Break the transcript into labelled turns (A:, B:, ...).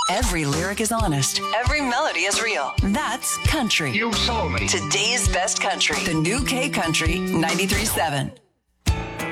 A: Every lyric is honest. Every melody is real. That's country.
B: You sold me.
A: Today's best country. The new K Country 93.7.